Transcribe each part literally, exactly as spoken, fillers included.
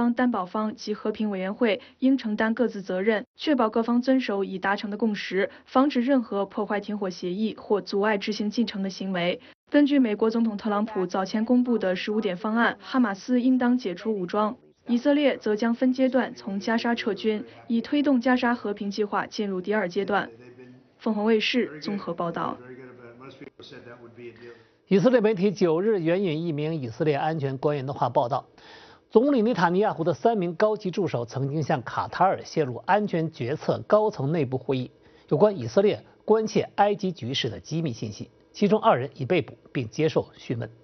方、担保方及和平委员会应承担各自责任，确保各方遵守已达成的共识，防止任何破坏停火协议或阻碍执行进程的行为。根据美国总统特朗普早前公布的十五点方案，哈马斯应当解除武装，以色列则将分阶段从加沙撤军，以推动加沙和平计划进入第二阶段。凤凰卫视综合报道。 以色列媒体九日援引一名以色列安全官员的话报道，总理内塔尼亚胡的三名高级助手曾经向卡塔尔泄露安全决策高层内部会议有关以色列关切埃及局势的机密信息，其中二人已被捕并接受讯问。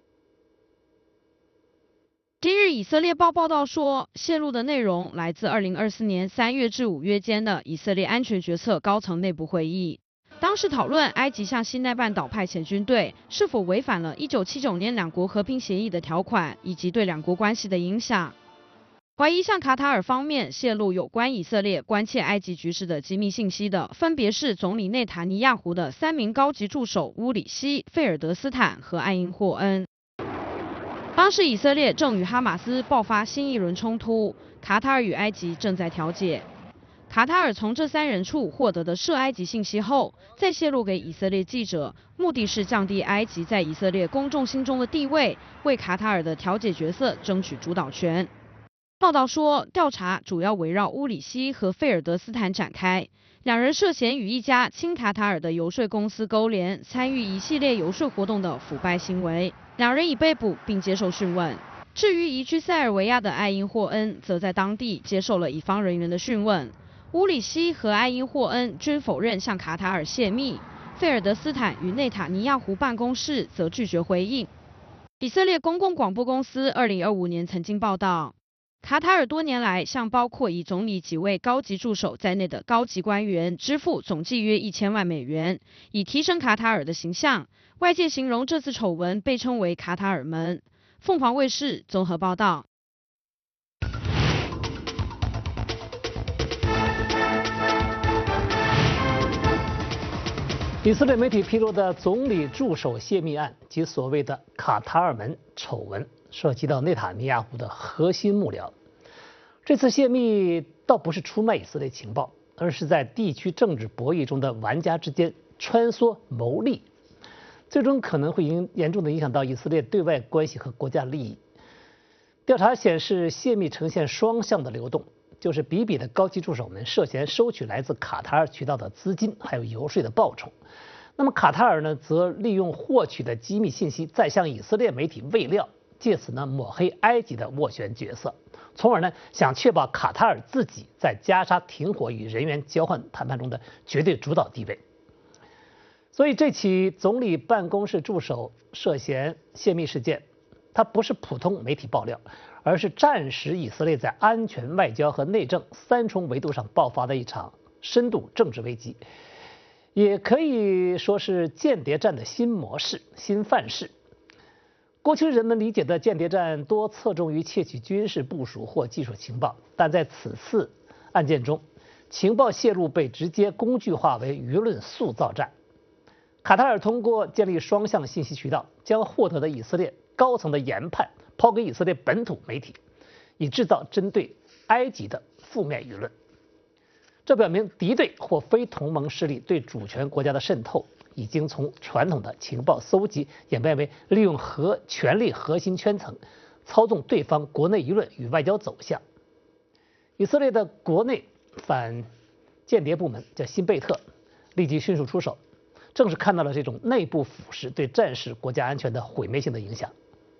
今日以色列报报道说，泄露的内容来自二零二四年三月至五月间的以色列安全决策高层内部会议。当时讨论埃及向西奈半岛派遣军队是否违反了一九七九年两国和平协议的条款，以及对两国关系的影响。怀疑向卡塔尔方面泄露有关以色列关切埃及局势的机密信息的，分别是总理内塔尼亚胡的三名高级助手乌里希、费尔德斯坦和艾因霍恩。当时以色列正与哈马斯爆发新一轮冲突，卡塔尔与埃及正在调解。卡塔尔从这三人处获得的涉埃及信息后，再泄露给以色列记者，目的是降低埃及在以色列公众心中的地位，为卡塔尔的调解角色争取主导权。报道说，调查主要围绕乌里希和费尔德斯坦展开，两人涉嫌与一家亲卡塔尔的游说公司勾连，参与一系列游说活动的腐败行为。两人已被捕并接受讯问。至于移居塞尔维亚的艾因霍恩，则在当地接受了乙方人员的讯问。乌里希和艾因霍恩均否认向卡塔尔泄密，费尔德斯坦与内塔尼亚胡办公室则拒绝回应。以色列公共广播公司二零二五年曾经报道，卡塔尔多年来向包括以总理几位高级助手在内的高级官员支付总计约一千万美元，以提升卡塔尔的形象。外界形容这次丑闻被称为卡塔尔门。凤凰卫视综合报道。 以色列媒体披露的总理助手泄密案及所谓的卡塔尔门丑闻，涉及到内塔尼亚胡的核心幕僚。这次泄密倒不是出卖以色列情报，而是在地区政治博弈中的玩家之间穿梭谋利，最终可能会影严重的影响到以色列对外关系和国家利益。调查显示，泄密呈现双向的流动，就是比比的高级助手们涉嫌收取来自卡塔尔渠道的资金，还有游说的报酬。那么卡塔尔呢，则利用获取的机密信息，再向以色列媒体喂料，借此呢抹黑埃及的斡旋角色，从而呢想确保卡塔尔自己在加沙停火与人员交换谈判中的绝对主导地位。所以这起总理办公室助手涉嫌泄密事件，它不是普通媒体爆料，而是战时以色列在安全、外交和内政三重维度上爆发的一场深度政治危机，也可以说是间谍战的新模式、新范式。过去人们理解的间谍战多侧重于窃取军事部署或技术情报，但在此次案件中，情报泄露被直接工具化为舆论塑造战。卡塔尔通过建立双向信息渠道，将获得的以色列高层的研判抛给以色列本土媒体，以制造针对埃及的负面舆论。这表明敌对或非同盟势力对主权国家的渗透，已经从传统的情报搜集演变为利用核权力核心圈层操纵对方国内舆论与外交走向。以色列的国内反间谍部门叫辛贝特，立即迅速出手，正是看到了这种内部腐蚀对战时国家安全的毁灭性的影响。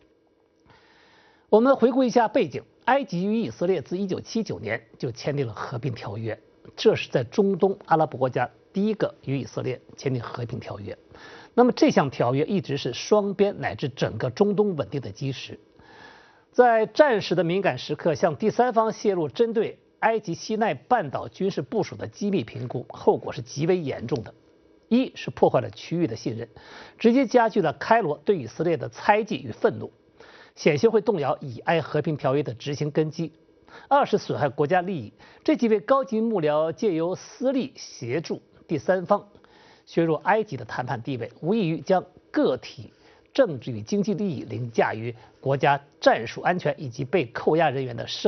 我们回顾一下背景，埃及与以色列自一九七九年就签订了和平条约，这是在中东阿拉伯国家第一个与以色列签订和平条约。那么这项条约一直是双边乃至整个中东稳定的基石。在战时的敏感时刻向第三方泄露针对埃及西奈半岛军事部署的机密评估，后果是极为严重的。一是破坏了区域的信任，直接加剧了开罗对以色列的猜忌与愤怒，险些会动摇以埃和平条约的执行根基。二是损害国家利益，这几位高级幕僚借由私利协助第三方削弱埃及的谈判地位，无异于将个体政治与经济利益凌驾于国家战术安全以及被扣押人员的生